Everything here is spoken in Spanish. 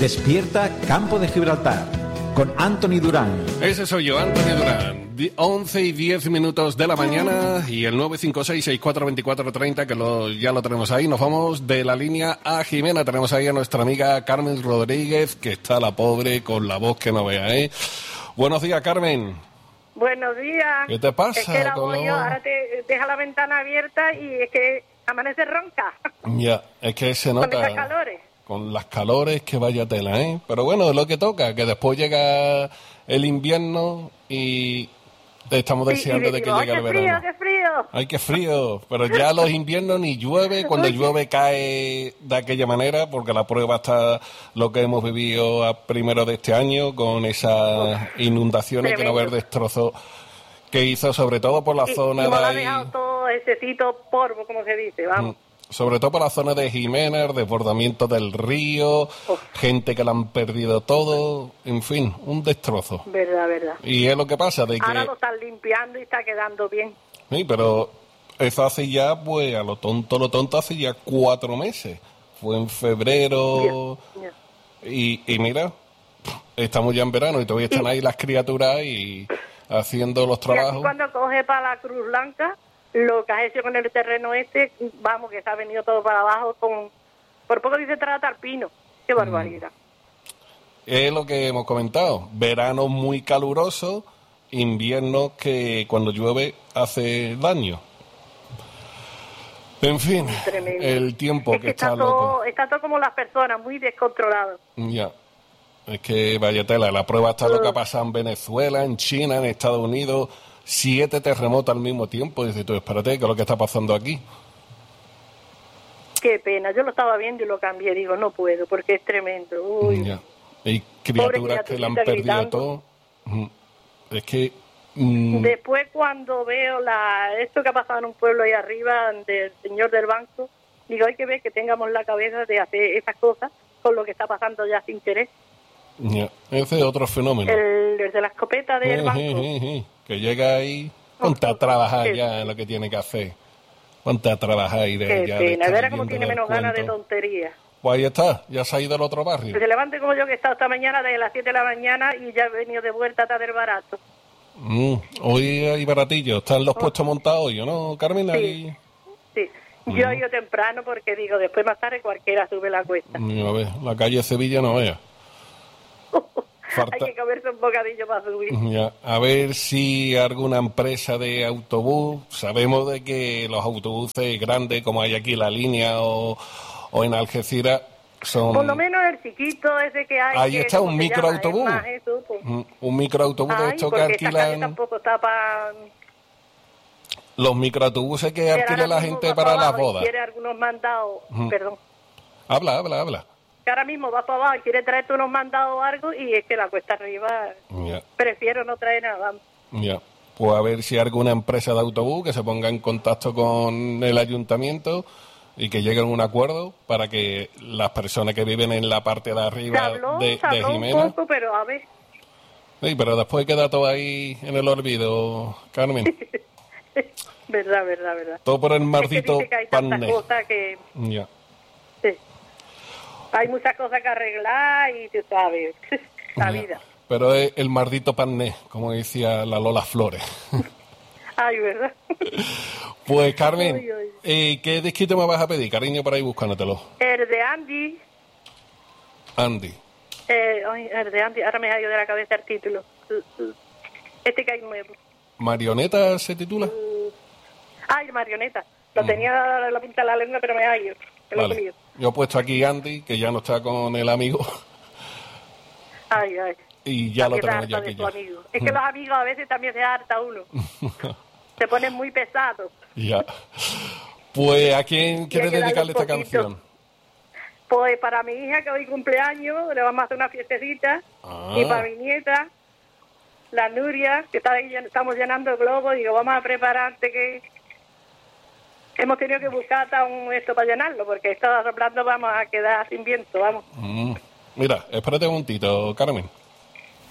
Despierta Campo de Gibraltar con Anthony Durán. Ese soy yo, Anthony Durán. 11:10 de la mañana y el 956-642430, que ya lo tenemos ahí. Nos vamos de la línea a Jimena. Tenemos ahí a nuestra amiga Carmen Rodríguez, que está la pobre con la voz que no vea, ¿eh? Buenos días, Carmen. Buenos días. ¿Qué te pasa? Es que la voy yo, ahora te deja la ventana abierta y es que amanece ronca. Ya, es que se nota. Con esas calores. Con las calores, que vaya tela, ¿eh? Pero bueno, es lo que toca, que después llega el invierno y estamos deseando de que llegue el verano. ¡Qué frío! ¡Ay, qué frío! Pero ya los inviernos ni llueve, cuando llueve cae de aquella manera, porque la prueba está lo que hemos vivido a primero de este año, con esas inundaciones, que no ver destrozos que hizo, sobre todo por la zona de ahí. Dejado todo ese polvo, como se dice, vamos. Sobre todo por la zona de Jimena, el desbordamiento del río, gente que la han perdido todo, en fin, un destrozo. Verdad. Y es lo que pasa, de que... Ahora lo están limpiando y está quedando bien. Sí, pero eso hace ya, pues, a lo tonto, hace ya 4 meses. Fue en febrero, Y mira, estamos ya en verano y todavía están ahí las criaturas y haciendo los trabajos. Y cuando coge para la Cruz Blanca, lo que has hecho con el terreno vamos, que se ha venido todo para abajo por poco dice trata al pino. Qué barbaridad. Es lo que hemos comentado, verano muy caluroso, invierno que cuando llueve hace daño. En fin, tremendo. El tiempo que está loco. Está todo como las personas, muy descontrolado. Ya, es que vaya tela, la prueba está lo que ha pasado en Venezuela, en China, en Estados Unidos. 7 terremotos al mismo tiempo. Dices tú, espérate, ¿qué es lo que está pasando aquí? Qué pena, yo lo estaba viendo y lo cambié. Digo, no puedo, porque es tremendo. Uy. Ya. Hay criaturas que la han perdido gritando. Todo. Es que... Después, cuando veo esto que ha pasado en un pueblo ahí arriba, del señor del banco, digo, hay que ver que tengamos la cabeza de hacer esas cosas con lo que está pasando ya sin querer. Ya. Ese es otro fenómeno. El de la escopeta del banco. Que llega ahí, ponte a trabajar ya en lo que tiene que hacer. Ponte a trabajar y Qué pena, verá cómo tiene menos ganas de tonterías. Pues ahí está, ya se ha ido al otro barrio. Que se levante como yo, que he estado esta mañana desde las 7 de la mañana y ya he venido de vuelta hasta del barato. Hoy hay baratillo, están los puestos montados hoy, ¿no, Carmen? Sí. Yo he ido temprano porque digo, después más tarde cualquiera sube la cuesta. A ver, la calle Sevilla no vea. Hay que comerse un bocadillo para subir. Ya, a ver si alguna empresa de autobús, sabemos de que los autobuses grandes como hay aquí en La Línea o en Algeciras son... Por lo menos el chiquito ese que hay. Ahí está un microautobús. Un microautobús de estos que alquilan... Tampoco está para... Los microautobuses que alquila la gente para las bodas. Quiere algunos mandados, perdón. Habla. Que ahora mismo va para abajo y quiere traerte unos mandados o algo y es que la cuesta arriba prefiero no traer nada. Ya, pues a ver si hay alguna empresa de autobús que se ponga en contacto con el ayuntamiento y que lleguen a un acuerdo para que las personas que viven en la parte de arriba de Jimena... un poco, pero a ver. Sí, pero después queda todo ahí en el olvido, Carmen. verdad. Todo por el maldito panné. Ya. Sí. Hay muchas cosas que arreglar y tú sabes, la vida. Pero es el maldito pané, como decía la Lola Flores. Ay, ¿verdad? Pues, Carmen, ¿qué disquito me vas a pedir, cariño, para ir buscándotelo? El de Andy. El de Andy, ahora me ha ido de la cabeza el título. Este que hay nuevo. ¿Marioneta se titula? Marioneta. Lo tenía la punta de la lengua, pero me ha ido. Vale. Yo he puesto aquí Andy, que ya no está con el amigo. Ay. Y ya lo tenemos ya aquí. Es que los amigos a veces también se harta uno. Se ponen muy pesados. Ya. Pues, ¿a quién quieres dedicarle esta canción? Pues para mi hija, que hoy cumpleaños, le vamos a hacer una fiestecita. Y para mi nieta, la Nuria, que estamos llenando el globo, digo, vamos a preparar antes que... Hemos tenido que buscar hasta esto para llenarlo, porque esto soplando vamos a quedar sin viento, vamos. Mira, espérate un momentito, Carmen.